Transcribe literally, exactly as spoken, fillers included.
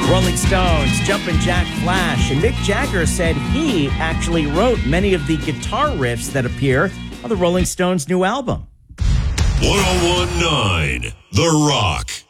Rolling Stones, Jumpin' Jack Flash, and Mick Jagger said he actually wrote many of the guitar riffs that appear on the Rolling Stones' new album. ten nineteen The Rock.